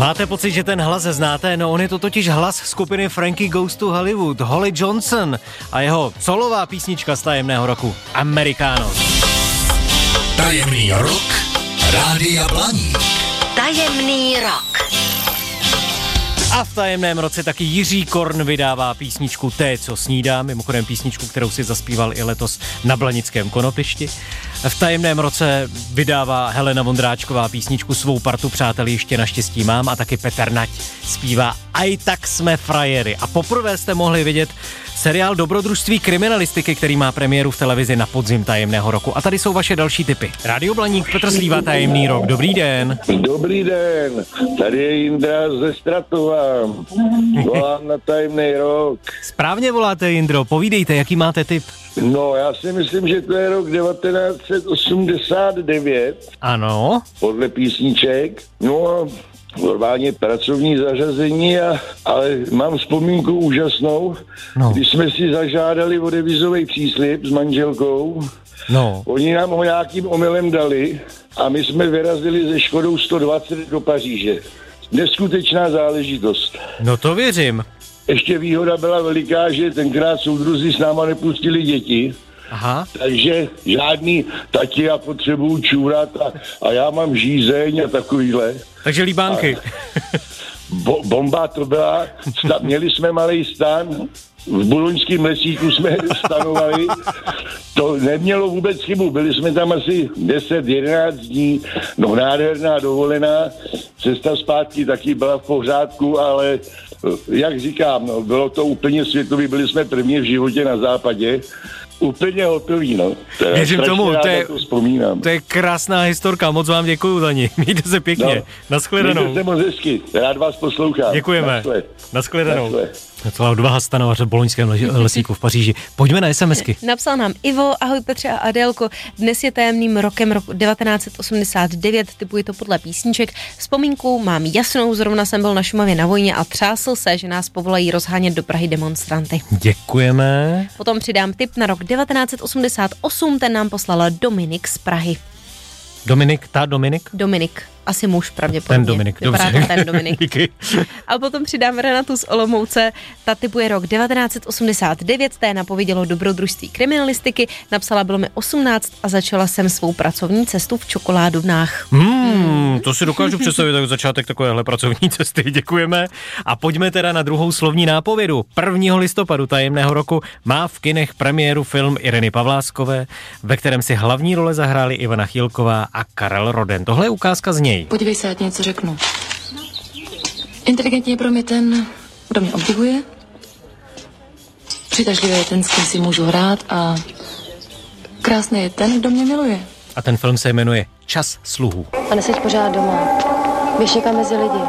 Máte pocit, že ten hlas znáte? No on je to totiž hlas skupiny Frankie Goes to Hollywood, Holly Johnson a jeho solová písnička z tajemného roku Americanos. Tajemný rok Rádia Blaník. Tajemný rok. A v tajemném roce taky Jiří Korn vydává písničku Té, co snídá, mimochodem písničku, kterou si zaspíval i letos na Blanickém konopišti. V tajemném roce vydává Helena Vondráčková písničku Svou partu přáteli ještě naštěstí mám a taky Petr Nať zpívá Aj tak jsme frajery. A poprvé jste mohli vidět seriál Dobrodružství kriminalistiky, který má premiéru v televizi na podzim tajemného roku. A tady jsou vaše další tipy. Rádio Blaník, Petr Slíva, tajemný rok. Dobrý den. Dobrý den, tady je Jindra ze Stratova. Volám na tajemný rok. Správně voláte, Jindro, povídejte, jaký máte tip? No, já si myslím, že to je rok 1989. Ano. Podle písniček. No a normálně pracovní zařazení, ale mám vzpomínku úžasnou, když jsme si zažádali o devizový příslib s manželkou. No. Oni nám ho nějakým omylem dali a my jsme vyrazili ze Škodou 120 do Paříže. Neskutečná záležitost. No to věřím. Ještě výhoda byla veliká, že tenkrát soudruzi s náma nepustili děti. Aha. Takže žádný tati, já potřebuju čůrat a já mám žízeň a takovýhle. Takže líbánky. Bomba to byla. Měli jsme malej stan, v Buloňském lesíku jsme stanovali. To nemělo vůbec chybu, byli jsme tam asi 10-11 dní, no nádherná dovolená, cesta zpátky taky byla v pořádku, ale jak říkám, no, bylo to úplně světový, byli jsme první v životě na západě, úplně hotový, no. Věřím tomu, to je krásná historka, moc vám děkuju za ní, mějte se pěkně, no, nashledanou. Mějte se moc hezky, rád vás poslouchám. Děkujeme, nashledanou. Celá odvaha stanovaře v Boloňském lesíku v Paříži. Pojďme na SMSky. Napsal nám Ivo, ahoj Petře a Adélko, dnes je tajemným rokem roku 1989, typuji to podle písniček. Vzpomínku mám jasnou, zrovna jsem byl na Šumavě na vojně a třásl se, že nás povolají rozhánět do Prahy demonstranty. Děkujeme. Potom přidám tip na rok 1988, ten nám poslala Dominik z Prahy. Dominik? Dominik, asi muž pravděpodobně. Ten Dominik, vypadá dobře. to ten Dominik. Díky. A potom přidám Renatu z Olomouce, ta typuje rok 1989, té napovědělo Dobrodružství kriminalistiky, napsala bylo mi 18 a začala jsem svou pracovní cestu v čokoládovnách. To si dokážu představit, tak začátek takovéhle pracovní cesty, děkujeme. A pojďme teda na druhou slovní nápovědu. 1. listopadu tajemného roku má v kinech premiéru film Ireny Pavláskové, ve kterém si hlavní role zahráli Ivana Chýlková a Karel Roden. Tohle je ukázka z něj. Podívej se, já ti něco řeknu. Inteligentní je pro mě ten, kdo mě obdivuje. Přitažlivý je ten, s kým si můžu hrát a krásný je ten, kdo mě miluje. A ten film se jmenuje Čas sluhů. A neseď pořád doma. Běž někam mezi lidi.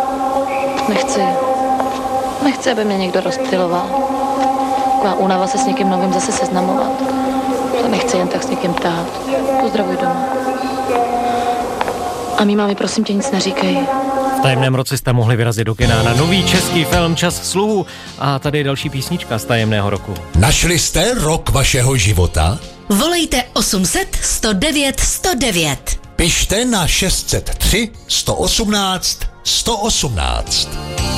Nechci, aby mě někdo rozptyloval. Taková únava se s někým novým zase seznamovat. To nechci jen tak s někým tát. Pozdravuj doma. A mý mámi, prosím tě, nic neříkej. V tajemném roce jste mohli vyrazit do kina na nový český film Čas sluhů. A tady je další písnička z tajemného roku. Našli jste rok vašeho života? Volejte 800 109 109. Pište na 603 118 118.